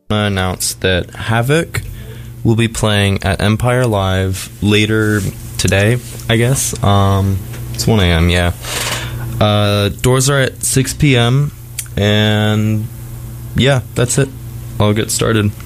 announced that Havoc will be playing at Empire Live later today, I guess. It's 1 a.m., yeah. Doors are at 6 p.m., and yeah, that's it. I'll get started.